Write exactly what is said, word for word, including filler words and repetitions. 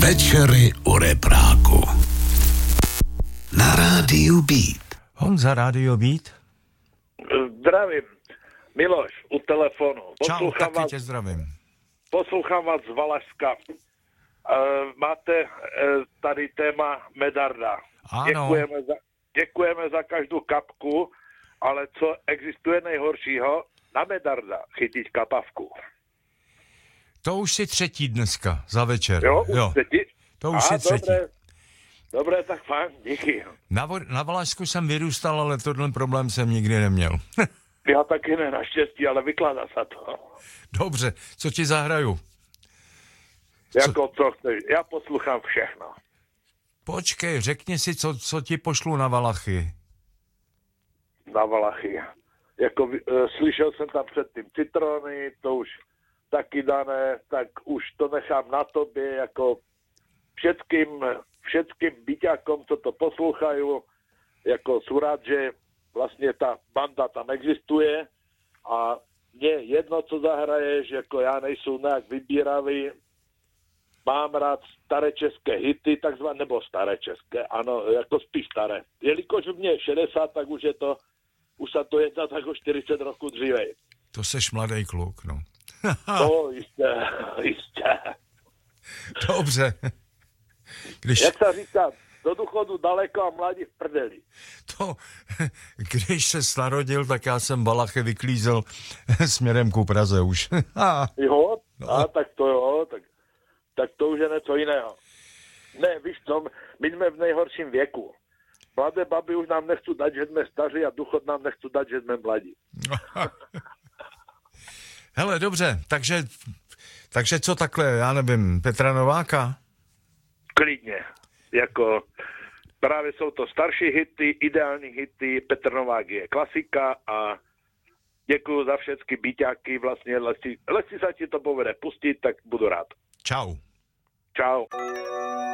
Večery u repráku. Na rádiu Beat. Honza, rádio Beat. Zdravím. Miloš, u telefonu. Čau, taky tě zdravím. Poslouchám vás z Valašska. Uh, máte uh, tady téma Medarda. Ano. Děkujeme za, děkujeme za každou kapku, ale co existuje nejhoršího? Na Medarda chytit kapavku. To už si třetí dneska, za večer. Jo, už jo. třetí? To už Aha, si třetí. Dobré, dobré, tak fajn, díky. Na, na Valašsku jsem vyrůstal, ale tohle problém jsem nikdy neměl. Já taky ne, naštěstí, ale vykládá se to. Dobře, co ti zahraju? Jako co chceš, já poslouchám všechno. Počkej, řekni si, co, co ti pošlu na Valachy. Na Valachy. Jako, uh, slyšel jsem tam předtím citrony, to už taky dané, tak už to nechám na tobě, jako všetkým, všetkým byťákom, co to poslouchají, jako sú rád, že vlastně ta banda tam existuje a mně jedno, co zahraješ, jako já nejsou nějak vybíravý, mám rád staré české hity, takzvané, nebo staré české, ano, jako spíš staré. Jelikož v mě je šedesát, tak už je to, už se to jedná tak o čtyřicet roku dřívej. To seš mladý kluk, no. To jistě, jistě. Dobře. Když... Jak se říká, do důchodu daleko a mladí v prdeli. To, když se narodil, tak já jsem Valachy vyklízel směrem ku Praze už. Jo, no. A tak to jo, tak, tak to už je něco jiného. Ne, víš co, my jsme v nejhorším věku. Mladé baby už nám nechcú dať, že jsme staří a důchod nám nechcú dať, že jsme mladí. Hele, dobře, takže, takže co takhle, já nevím, Petra Nováka? Klidně, jako právě jsou to starší hity, ideální hity, Petr Novák je klasika a děkuju za všechny byťáky, vlastně, lesi, lesi sa ti to povede pustit, tak budu rád. Čau. Čau.